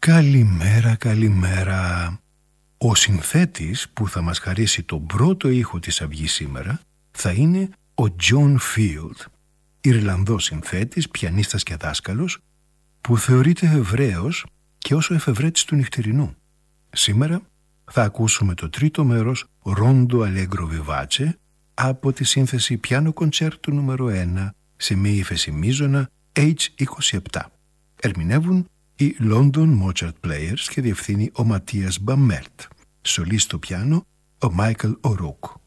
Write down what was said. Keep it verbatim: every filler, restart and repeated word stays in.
Καλημέρα, καλημέρα. Ο συνθέτης που θα μας χαρίσει τον πρώτο ήχο της αυγής σήμερα θα είναι ο John Field, Ιρλανδός συνθέτης, πιανίστας και δάσκαλος, που θεωρείται Εβραίος και όσο εφευρέτης του νυχτερινού. Σήμερα θα ακούσουμε το τρίτο μέρος Rondo Allegro Vivace από τη σύνθεση πιάνο κοντσέρτου νούμερο ένα σε μία ύφεση μείζωνα έιτς είκοσι επτά. Ερμηνεύουν οι London Mozart Players και διευθύνει ο Ματίας Μπαμέρτ. Σολίστ στο πιάνο ο Μάικλ Ορούκ.